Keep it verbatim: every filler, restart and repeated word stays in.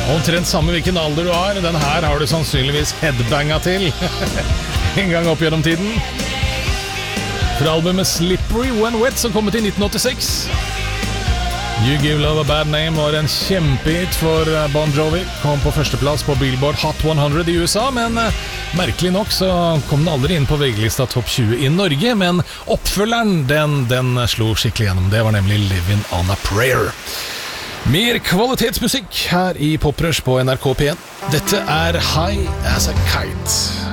Omtrent samme hvilken alder du har. Den her har du sannsynligvis headbanga til en gang opp gjennom tiden. Fra albumet Slippery When Wet, som kom ut i nitten åttiseks. You Give Love a Bad Name var en kjempehit for Bon Jovi. Kom på førsteplass på Billboard Hot hundre i U S A, men merkelig nok så kom den aldri inn på V G-lista Topp tjue i Norge. Men oppfølgeren, den, den slo skikkelig gjennom. Det var nemlig Living on a Prayer. Mer kvalitetsmusikk her i Poprush på N R K P en. Dette er High as a Kite.